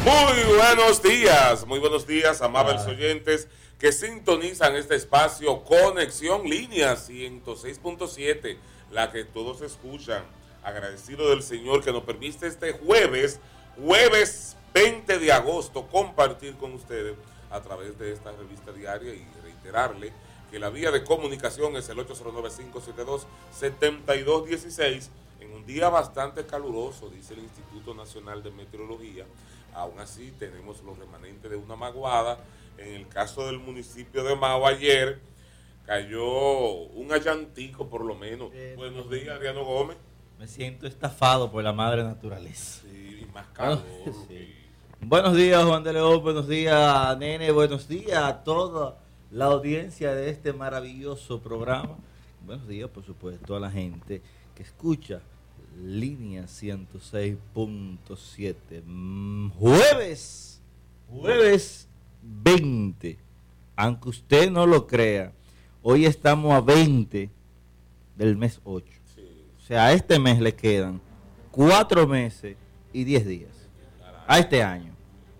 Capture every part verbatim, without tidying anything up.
Muy buenos días, muy buenos días, amables ah. oyentes que sintonizan este espacio Conexión Línea ciento seis punto siete, la que todos escuchan. Agradecido del Señor que nos permite este jueves, jueves veinte de agosto, compartir con ustedes a través de esta revista diaria y reiterarle que la vía de comunicación es el ocho cero nueve, cinco siete dos, siete dos uno seis. En un día bastante caluroso, dice el Instituto Nacional de Meteorología. Aún así tenemos los remanentes de una maguada. En el caso del municipio de Mao ayer cayó un allantico por lo menos. Eh, Buenos días, Adriano Gómez. Me siento estafado por la madre naturaleza. Sí, y más calor. Oh, sí. y... Buenos días, Juan de León. Buenos días, Nene. Buenos días a toda la audiencia de este maravilloso programa. Buenos días, por supuesto, a la gente que escucha Línea ciento seis punto siete. Jueves, jueves veinte. Aunque usted no lo crea, hoy estamos a veinte del mes ocho. Sí. O sea, a este mes le quedan cuatro meses y diez días. A este año.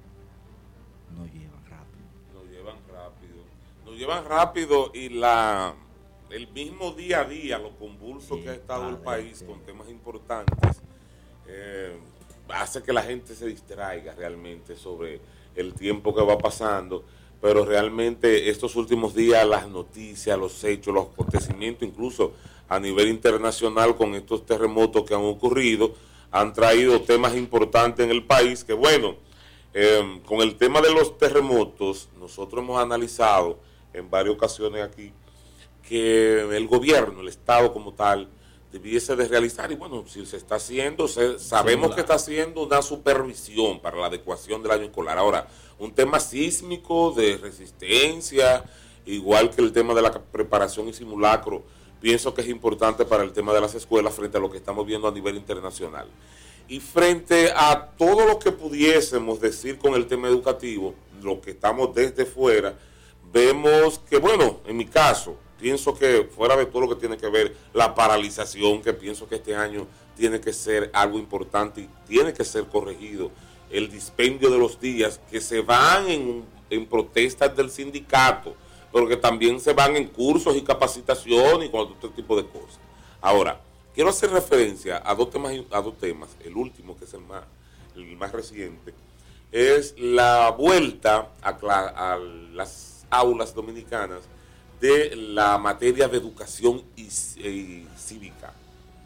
No llevan rápido. No llevan rápido. No llevan rápido y la... el mismo día a día, lo convulso sí, que ha estado padre, el país sí. con temas importantes, eh, hace que la gente se distraiga realmente sobre el tiempo que va pasando, pero realmente estos últimos días las noticias, los hechos, los acontecimientos, incluso a nivel internacional con estos terremotos que han ocurrido, han traído temas importantes en el país que bueno, eh, con el tema de los terremotos, nosotros hemos analizado en varias ocasiones aquí que el gobierno, el Estado como tal, debiese de realizar, y bueno, si se está haciendo, se, sabemos sí, que está haciendo una supervisión para la adecuación del año escolar. Ahora, un tema sísmico, de resistencia, igual que el tema de la preparación y simulacro, pienso que es importante para el tema de las escuelas frente a lo que estamos viendo a nivel internacional. Y frente a todo lo que pudiésemos decir con el tema educativo, lo que estamos desde fuera, vemos que, bueno, en mi caso, pienso que fuera de todo lo que tiene que ver la paralización, que pienso que este año tiene que ser algo importante y tiene que ser corregido, el dispendio de los días que se van en, en protestas del sindicato, pero que también se van en cursos y capacitación y con otro tipo de cosas. Ahora, quiero hacer referencia a dos temas, a dos temas. El último, que es el más, el más reciente, es la vuelta a, a las aulas dominicanas de la materia de educación y, y cívica.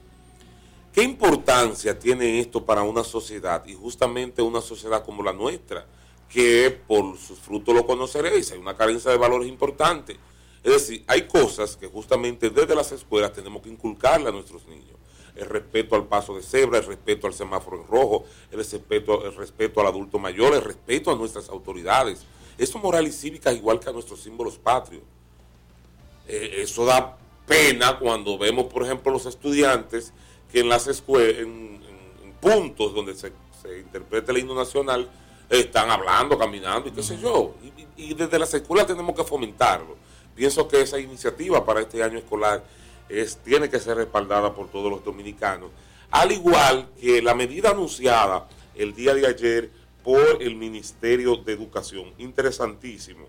¿Qué importancia tiene esto para una sociedad? Y justamente una sociedad como la nuestra, que por sus frutos lo conoceréis, hay una carencia de valores importantes. Es decir, hay cosas que justamente desde las escuelas tenemos que inculcarle a nuestros niños. El respeto al paso de cebra, el respeto al semáforo en rojo, el respeto, el respeto al adulto mayor, el respeto a nuestras autoridades. Eso moral y cívica igual que a nuestros símbolos patrios. Eh, eso da pena cuando vemos, por ejemplo, los estudiantes que en las escuelas, en, en, en puntos donde se, se interpreta el himno nacional, eh, están hablando, caminando y qué sé yo. Y, y desde las escuelas tenemos que fomentarlo. Pienso que esa iniciativa para este año escolar es, tiene que ser respaldada por todos los dominicanos. Al igual que la medida anunciada el día de ayer por el Ministerio de Educación. Interesantísimo.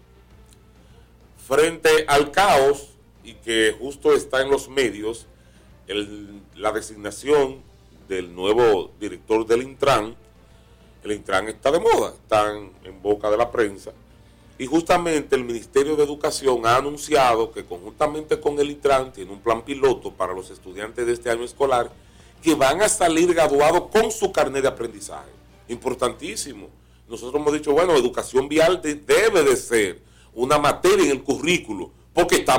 Frente al caos, y que justo está en los medios, el, la designación del nuevo director del Intran. El Intran está de moda, está en, en boca de la prensa, y justamente el Ministerio de Educación ha anunciado que conjuntamente con el Intran tiene un plan piloto para los estudiantes de este año escolar que van a salir graduados con su carnet de aprendizaje. Importantísimo. Nosotros hemos dicho, bueno, educación vial de, debe de ser una materia en el currículo, porque estamos